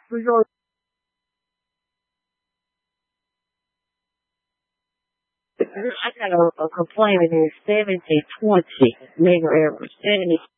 We're going. I got a complaint in 7020 megahertz.